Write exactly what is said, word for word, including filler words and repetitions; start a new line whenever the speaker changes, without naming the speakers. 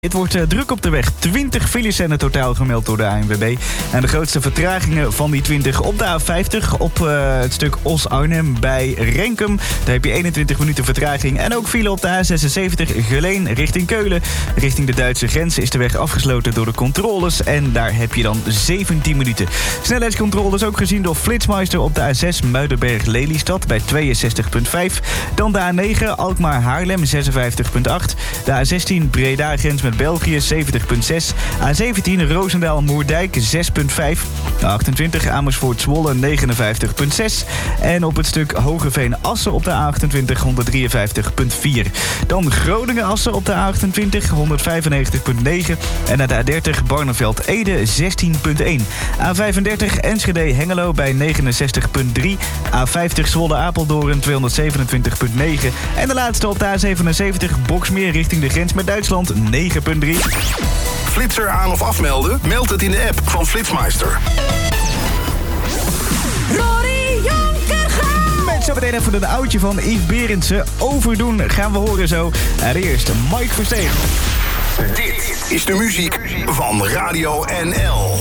Het wordt uh, druk op de weg. twintig files zijn er totaal gemeld door de A N W B. En de grootste vertragingen van die twintig op de A vijftig... op uh, het stuk Os-Arnhem bij Renkum. Daar heb je eenentwintig minuten vertraging. En ook file op de A zesenzeventig Geleen richting Keulen. Richting de Duitse grens is de weg afgesloten door de controles. En daar heb je dan zeventien minuten. Snelheidscontroles ook gezien door Flitsmeister op de A zes Muidenberg-Lelystad bij tweeënzestig komma vijf. Dan de A negen Alkmaar-Haarlem zesenvijftig komma acht. De A zestien Breda-grens met België zeventig komma zes. A zeventien Roosendaal-Moerdijk zes komma vijf. A achtentwintig Amersfoort-Zwolle negenenvijftig komma zes. En op het stuk Hogeveen-Assen op de A achtentwintig honderdrieënvijftig komma vier. Dan Groningen-Assen op de A achtentwintig honderdvijfennegentig komma negen. En naar de A dertig Barneveld-Ede zestien komma één. A vijfendertig Enschede-Hengelo bij negenenzestig komma drie. A vijftig Zwolle-Apeldoorn tweehonderdzevenentwintig komma negen. En de laatste op de A zevenenzeventig Boksmeer richting de grens met Duitsland negen komma drie.
Flitser aan of afmelden? Meld het in de app van Flitsmeister.
Rory Jonker gaat!
Met zo meteen even een oudje van Yves Berendsen. Overdoen gaan we horen zo. En eerst Mike Versteeg.
Dit is de muziek van Radio N L.